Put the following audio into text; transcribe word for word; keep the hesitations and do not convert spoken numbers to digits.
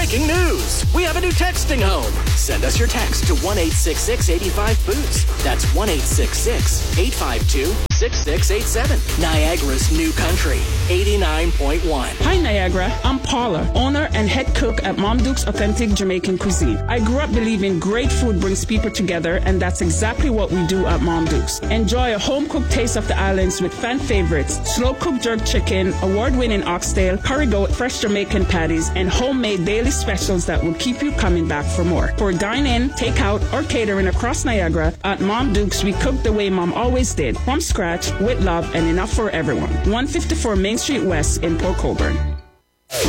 Breaking news! We have a new texting home. Send us your text to one eight six six, eight five, boost. That's one eight six six, eight five two, six six eight seven. Niagara's new country, eighty-nine point one. Hi, Niagara. I'm Paula, owner and head cook at Mom Duke's Authentic Jamaican Cuisine. I grew up believing great food brings people together, and that's exactly what we do at Mom Duke's. Enjoy a home-cooked taste of the islands with fan favorites, slow-cooked jerk chicken, award-winning oxtail, curry goat, fresh Jamaican patties, and homemade daily specials that will keep you coming back for more. For dine-in, take-out, or catering across Niagara, at Mom Duke's, we cook the way Mom always did, from scratch, with love, and enough for everyone. one fifty-four Main Street West in Port Colborne.